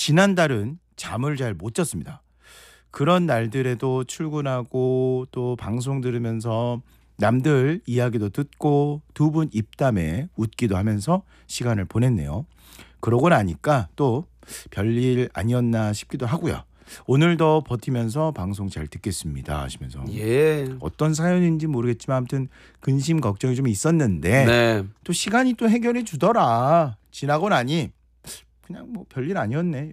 지난달은 잠을 잘 못 잤습니다. 그런 날들에도 출근하고 또 방송 들으면서 남들 이야기도 듣고 두 분 입담에 웃기도 하면서 시간을 보냈네요. 그러고 나니까 또 별일 아니었나 싶기도 하고요. 오늘도 버티면서 방송 잘 듣겠습니다 하시면서 예. 어떤 사연인지 모르겠지만 아무튼 근심 걱정이 좀 있었는데 네. 또 시간이 또 해결해 주더라. 지나고 나니 그냥 뭐 별일 아니었네.